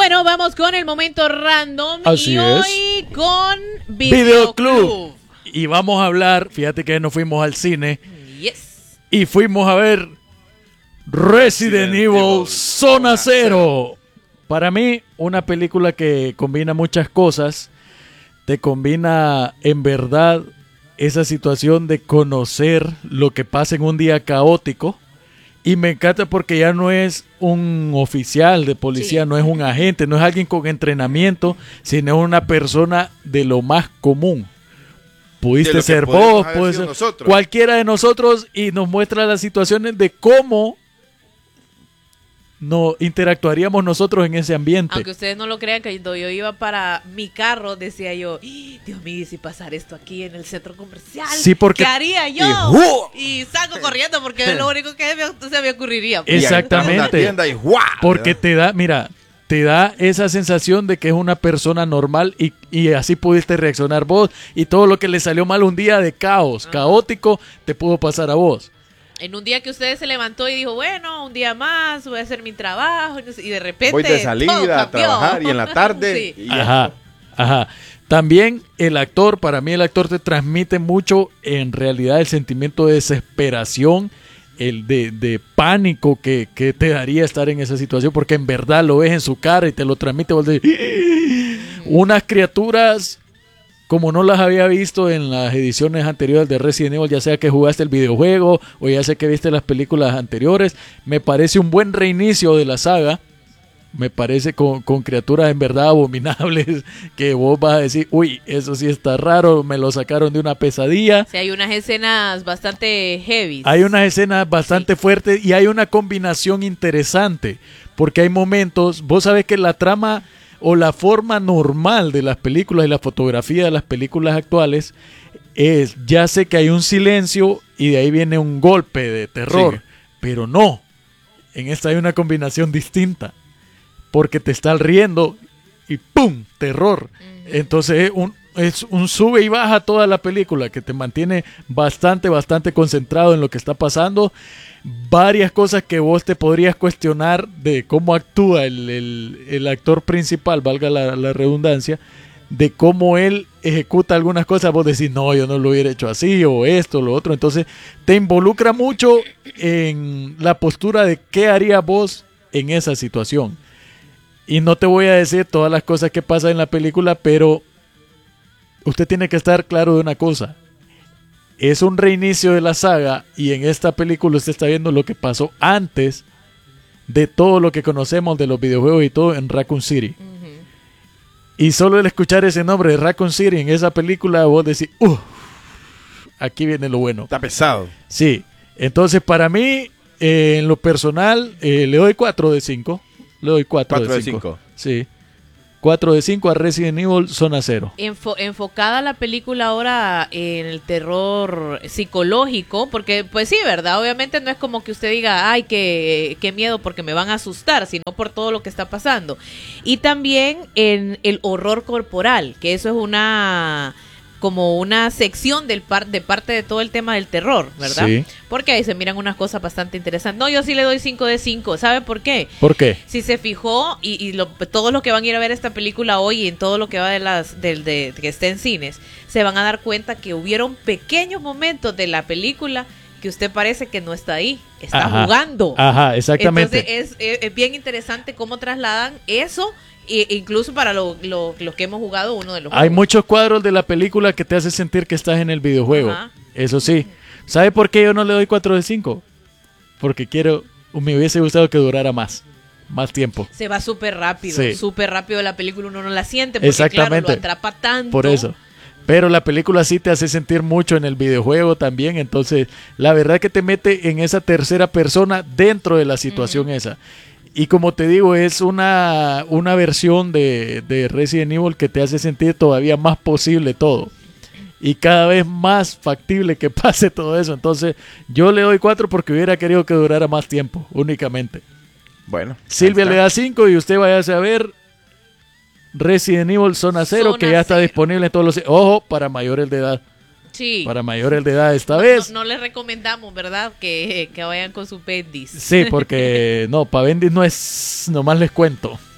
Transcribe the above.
Bueno, vamos con el momento random. Así y es. hoy con Videoclub. Y vamos a hablar, fíjate que nos fuimos al cine Yes. y fuimos a ver Resident Evil Zona Cero. Para mí, una película que combina muchas cosas. Te combina en verdad esa situación de conocer lo que pasa en un día caótico. Y me encanta porque ya no es un oficial de policía, Sí. no es un agente, no es alguien con entrenamiento, sino una persona de lo más común. Pudiste ser vos, puede ser cualquiera de nosotros, y nos muestra las situaciones de cómo no interactuaríamos nosotros en ese ambiente. Aunque ustedes no lo crean, que cuando yo iba para mi carro, decía yo, Dios mío, ¿y si pasara esto aquí en el centro comercial? Sí, porque- ¿Qué haría yo? Y salgo corriendo porque es lo único que se me ocurriría. Exactamente. Porque te da, mira, te da esa sensación de que es una persona normal y así pudiste reaccionar vos. Y todo lo que le salió mal un día de caos, caótico, te pudo pasar a vos. En un día que usted se levantó y dijo, bueno, un día más, voy a hacer mi trabajo, y de repente voy de todo salida a cambió. trabajar y en la tarde. Sí. Y ya. Ajá. También el actor, para mí el actor te transmite mucho en realidad el sentimiento de desesperación, el de pánico que te daría estar en esa situación, porque en verdad lo ves en su cara y te lo transmite. Vos decís, unas criaturas como no las había visto en las ediciones anteriores de Resident Evil, ya sea que jugaste el videojuego o ya sea que viste las películas anteriores. Me parece un buen reinicio de la saga. Me parece con criaturas en verdad abominables que vos vas a decir, uy, eso sí está raro, me lo sacaron de una pesadilla. Sí, hay unas escenas bastante heavy. Hay unas escenas bastante fuertes y hay una combinación interesante, porque hay momentos, vos sabés que la trama o la forma normal de las películas y la fotografía de las películas actuales es, ya sé que hay un silencio y de ahí viene un golpe de terror, Sí. pero no, en esta hay una combinación distinta, porque te está riendo y ¡pum! Terror. Entonces es un sube y baja toda la película que te mantiene bastante concentrado en lo que está pasando. Varias cosas que vos te podrías cuestionar de cómo actúa el actor principal, valga la redundancia, de cómo él ejecuta algunas cosas. Vos decís, no, yo no lo hubiera hecho así, o esto, lo otro. Entonces te involucra mucho en la postura de qué haría vos en esa situación. Y no te voy a decir todas las cosas que pasan en la película, pero usted tiene que estar claro de una cosa. Es un reinicio de la saga y en esta película usted está viendo lo que pasó antes de todo lo que conocemos de los videojuegos y todo en Raccoon City. Y solo el escuchar ese nombre de Raccoon City en esa película, vos decís, aquí viene lo bueno. Está pesado. Sí, entonces para mí, en lo personal, le doy 4 de 5. Le doy 4 de 5. Sí. 4 de 5 a Resident Evil Zona Cero. Enfocada la película ahora en el terror psicológico, porque pues sí, ¿verdad? Obviamente no es como que usted diga, ay, qué miedo porque me van a asustar, sino por todo lo que está pasando. Y también en el horror corporal, que eso es como una sección de parte de todo el tema del terror, ¿verdad? Sí. Porque ahí se miran unas cosas bastante interesantes. No, yo sí le doy 5 de 5. ¿Sabe por qué? ¿Por qué? Si se fijó, todos los que van a ir a ver esta película hoy y en todo lo que va de que esté en cines, se van a dar cuenta que hubieron pequeños momentos de la película que usted parece que no está ahí, está jugando. Ajá, exactamente. Entonces es bien interesante cómo trasladan eso, incluso para los que hemos jugado uno de los Hay juegos. muchos cuadros de la película que te hace sentir que estás en el videojuego. Ajá. Eso sí. ¿Sabe por qué yo no le doy 4 de 5? Porque me hubiese gustado que durara más tiempo. Se va súper rápido, Sí. súper rápido la película, uno no la siente porque Exactamente. claro, lo atrapa tanto. Por eso. Pero la película sí te hace sentir mucho en el videojuego también. Entonces, la verdad que te mete en esa tercera persona dentro de la situación esa. Y como te digo, es una versión de Resident Evil que te hace sentir todavía más posible todo. Y cada vez más factible que pase todo eso. Entonces, yo le doy 4 porque hubiera querido que durara más tiempo, únicamente. Bueno. Silvia le da 5 y usted vaya a ver Resident Evil Zona Cero, que ya está disponible en todos los... Ojo, para mayores de edad. Sí. Para mayores de edad esta vez. No les recomendamos, ¿verdad? Que vayan con su Bendis. Sí, porque no, para Bendis no es... Nomás les cuento.